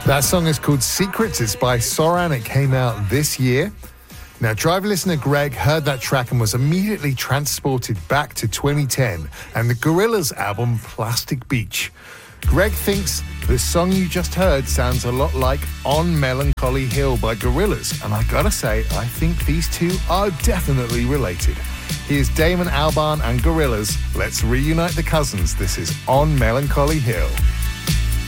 That song is called Secrets. It's by Soran. It came out this year. Now, Drive listener Greg heard that track and was immediately transported back to 2010 and the Gorillaz album Plastic Beach. Greg thinks the song you just heard sounds a lot like On Melancholy Hill by Gorillaz, and I gotta say, I think these two are definitely related. Here's Damon Albarn and Gorillaz. Let's reunite the cousins. This is On Melancholy Hill.